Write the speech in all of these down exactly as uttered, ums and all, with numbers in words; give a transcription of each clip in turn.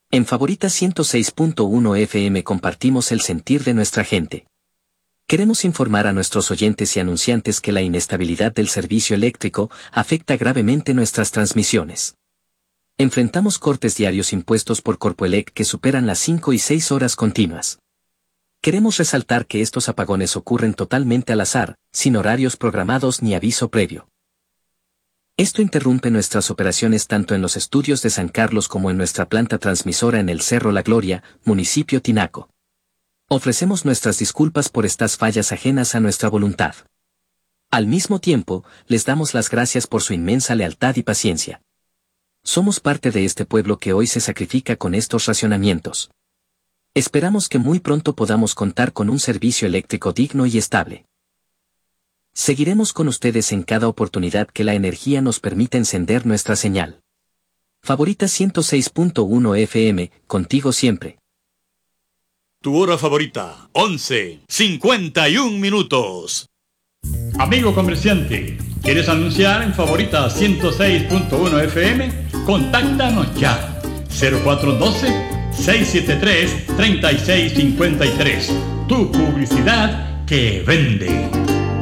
En Favorita ciento seis punto uno F M compartimos el sentir de nuestra gente. Queremos informar a nuestros oyentes y anunciantes que la inestabilidad del servicio eléctrico afecta gravemente nuestras transmisiones. Enfrentamos cortes diarios impuestos por Corpoelec que superan las cinco y seis horas continuas. Queremos resaltar que estos apagones ocurren totalmente al azar, sin horarios programados ni aviso previo. Esto interrumpe nuestras operaciones tanto en los estudios de San Carlos como en nuestra planta transmisora en el Cerro La Gloria, municipio Tinaco. Ofrecemos nuestras disculpas por estas fallas ajenas a nuestra voluntad. Al mismo tiempo, les damos las gracias por su inmensa lealtad y paciencia. Somos parte de este pueblo que hoy se sacrifica con estos racionamientos. Esperamos que muy pronto podamos contar con un servicio eléctrico digno y estable. Seguiremos con ustedes en cada oportunidad que la energía nos permita encender nuestra señal. Favorita ciento seis punto uno F M, contigo siempre. Tu hora favorita, once, cincuenta y un minutos. Amigo comerciante, ¿quieres anunciar en Favorita ciento seis punto uno F M? Contáctanos ya. cero cuatro uno dos, seis siete tres, tres seis cinco tres. Tu publicidad que vende.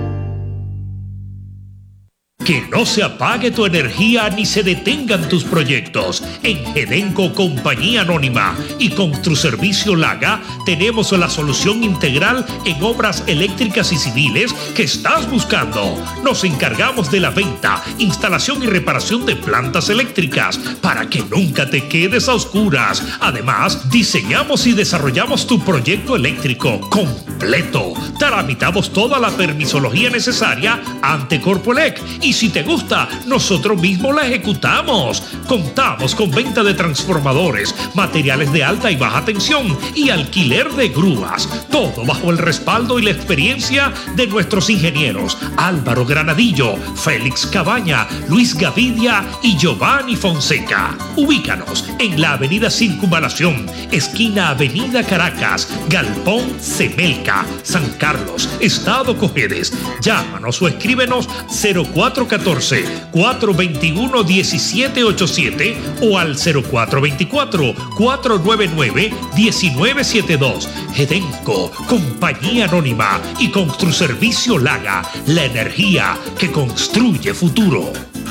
Que no se apague tu energía ni se detengan tus proyectos. En Gedenco Compañía Anónima y Construservicio Laga tenemos la solución integral en obras eléctricas y civiles que estás buscando. Nos encargamos de la venta, instalación y reparación de plantas eléctricas para que nunca te quedes a oscuras. Además, diseñamos y desarrollamos tu proyecto eléctrico completo. Tramitamos toda la permisología necesaria ante Corpoelec y si te gusta, nosotros mismos la ejecutamos. Contamos con venta de transformadores, materiales de alta y baja tensión y alquiler de grúas. Todo bajo el respaldo y la experiencia de nuestros ingenieros Álvaro Granadillo, Félix Cabaña, Luis Gavidia y Giovanni Fonseca. Ubícanos en la avenida Circunvalación, esquina Avenida Caracas, Galpón Semelca, San Carlos, Estado Cojedes. Llámanos o escríbenos cero cuatro uno cuatro, cuatro dos uno, uno siete ocho siete o al cero cuatro dos cuatro, cuatro nueve nueve, uno nueve siete dos. Gedenco, Compañía Anónima y Construservicio Laga, la energía que construye futuro.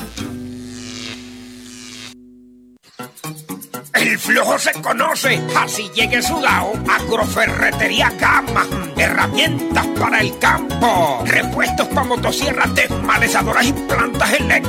El flojo se conoce, así llegue sudao. Agroferretería Gama, herramientas para el campo, repuestos para motosierras, desmalezadoras y plantas eléctricas.